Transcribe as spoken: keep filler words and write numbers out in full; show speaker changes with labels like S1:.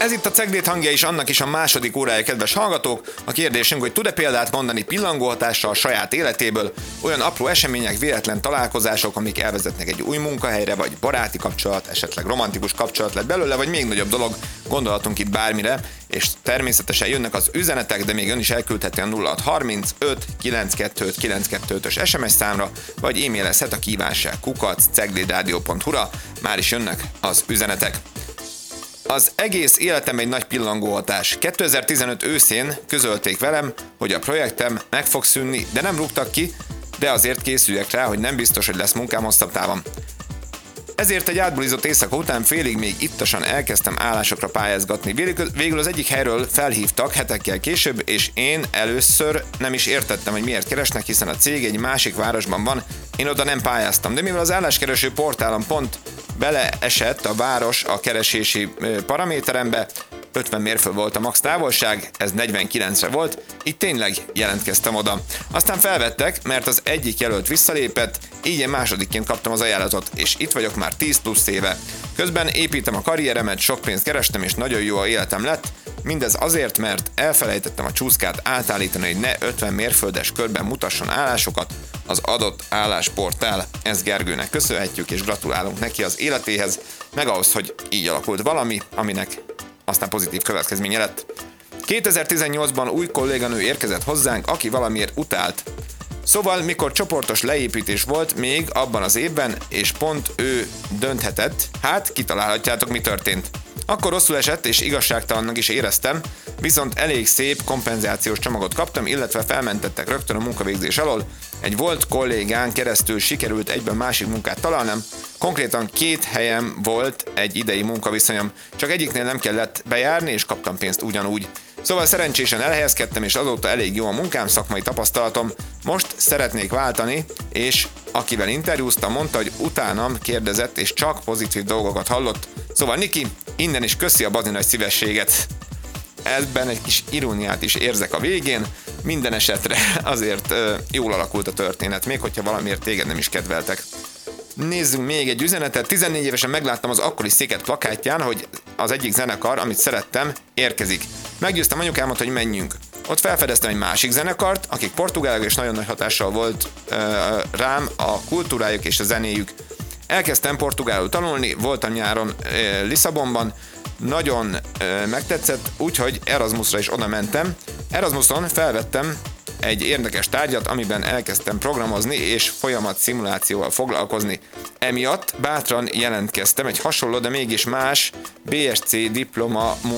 S1: Ez itt a Cegléd hangja is, annak is a második órája, kedves hallgatók. A kérdésünk, hogy tud-e példát mondani pillangóhatással a saját életéből, olyan apró események, véletlen találkozások, amik elvezetnek egy új munkahelyre, vagy baráti kapcsolat, esetleg romantikus kapcsolat lett belőle, vagy még nagyobb dolog, gondolhatunk itt bármire, és természetesen jönnek az üzenetek, de még ön is elküldheti a nulla hat harmincöt kilencvenkettő kilencvenkettő-ös es em es számra, vagy e-mailezhet a kívánság kukac ceglédradio pont hu-ra, már is jönnek az üzenetek. Az egész életem egy nagy pillangóhatás. kétezer-tizenöt őszén közölték velem, hogy a projektem meg fog szűnni, de nem rúgtak ki, de azért készüljek rá, hogy nem biztos, hogy lesz munkám hosszabb távon. Ezért egy átbulizott éjszaka után félig még ittasan elkezdtem állásokra pályázgatni. Végül az egyik helyről felhívtak hetekkel később, és én először nem is értettem, hogy miért keresnek, hiszen a cég egy másik városban van, én oda nem pályáztam. De mivel az álláskereső portálon pont beleesett a város a keresési paraméterembe, ötven mérföld volt a max távolság, ez negyvenkilencre volt, így tényleg jelentkeztem oda. Aztán felvettek, mert az egyik jelölt visszalépett, így én másodikként kaptam az ajánlatot, és itt vagyok már tíz plusz éve. Közben építem a karrieremet, sok pénzt kerestem, és nagyon jó a életem lett. Mindez azért, mert elfelejtettem a csúszkát átállítani, hogy ne ötven mérföldes körben mutasson állásokat az adott állásportál. Ezt Gergőnek köszönhetjük, és gratulálunk neki az életéhez, meg ahhoz, hogy így alakult valami, aminek aztán pozitív következménye lett. kétezer-tizennyolcban új kolléganő érkezett hozzánk, aki valamiért utált. Szóval, mikor csoportos leépítés volt még abban az évben, és pont ő dönthetett, hát kitalálhatjátok, mi történt. Akkor rosszul esett, és igazságtalannak is éreztem, viszont elég szép kompenzációs csomagot kaptam, illetve felmentettek rögtön a munkavégzés alól. Egy volt kollégán keresztül sikerült egyben másik munkát találnom, konkrétan két helyen volt egy idei munkaviszonyom, csak egyiknél nem kellett bejárni, és kaptam pénzt ugyanúgy. Szóval szerencsésen elhelyezkedtem, és azóta elég jó a munkám, szakmai tapasztalatom. Most szeretnék váltani, és akivel interjúztam, mondta, hogy utánam kérdezett, és csak pozitív dolgokat hallott. Szóval Niki, innen is köszi a bazi nagy szívességet. Ebben egy kis iróniát is érzek a végén, minden esetre azért ö, jól alakult a történet, még hogyha valamiért téged nem is kedveltek. Nézzünk még egy üzenetet. tizennégy évesen megláttam az akkori széket plakátján, hogy az egyik zenekar, amit szerettem, érkezik. Meggyőztem anyukámat, hogy menjünk. Ott felfedeztem egy másik zenekart, akik portugálok, és nagyon nagy hatással volt ö, rám a kultúrájuk és a zenéjük. Elkezdtem portugálul tanulni, voltam nyáron ö, Lisszabonban, nagyon ö, megtetszett, úgyhogy Erasmusra is oda mentem. Erasmuson felvettem egy érdekes tárgyat, amiben elkezdtem programozni és folyamat szimulációval foglalkozni. Emiatt bátran jelentkeztem egy hasonló, de mégis más bé es cé diploma